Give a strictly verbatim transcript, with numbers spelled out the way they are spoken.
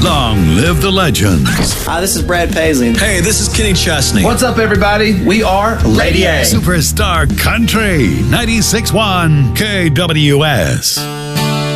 Long live the legends. Hi, this is Brad Paisley. Hey, this is Kenny Chesney. What's up, everybody? We are Lady A. Superstar Country ninety-six point one K W S.